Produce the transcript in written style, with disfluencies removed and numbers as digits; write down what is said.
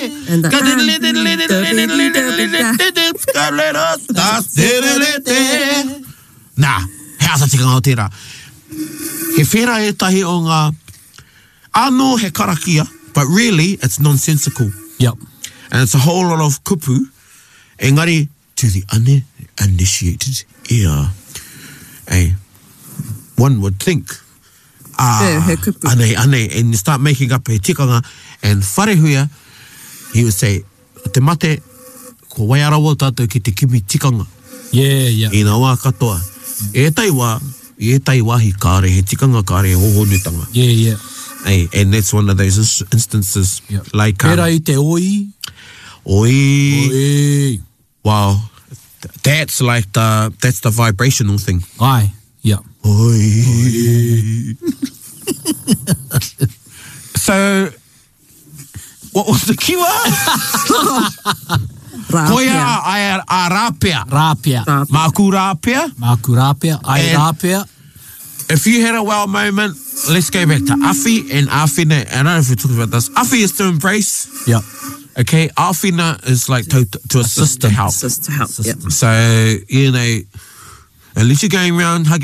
And Nā, he asa tikanga o tērā. He whera e tahi o ngā anō he karakia, but really it's nonsensical. Yep. And it's a whole lot of kupu. Engari, to the uninitiated ear, one would think, he kupu. ane, and you start making up he tikanga, and wharehuia, he would say, te mate, ko waiarawa tātou ki te kimi tikanga. Yeah. Ina wā katoa. E tai wāhi kāre, he tikanga kāre, he hohonutanga. Yeah. And that's one of those instances. Yep. Like, Pera i te oi. Oi. Wow. That's like that's the vibrational thing. Ai, yeah. Oi. So, what was the keyword? Koia ai a rāpea. Rāpea. Māku rāpea. Māku rāpea. Ai rāpea. If you had a wow moment, let's go back to Awhi and Awhina. I don't know if we're talking about this. Awhi is to embrace. Yep. Okay, Awhina is like to assist, to help. Assist to help, yep. So, at least you're going around hugging